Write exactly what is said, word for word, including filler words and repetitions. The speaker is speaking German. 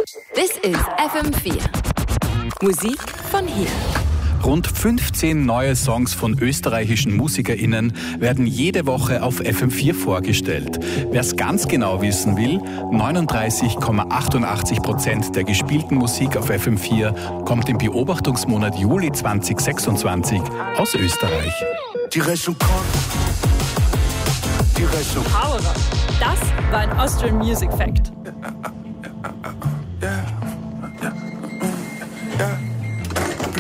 This is F M vier. Musik von hier. Rund fünfzehn neue Songs von österreichischen MusikerInnen werden jede Woche auf F M vier vorgestellt. Wer es ganz genau wissen will, neununddreißig Komma achtundachtzig Prozent der gespielten Musik auf F M vier kommt im Beobachtungsmonat Juli zweitausendsechsundzwanzig aus Österreich. Die Rechnung kommt. Die Rechnung. Power. Das war ein Austrian Music Fact.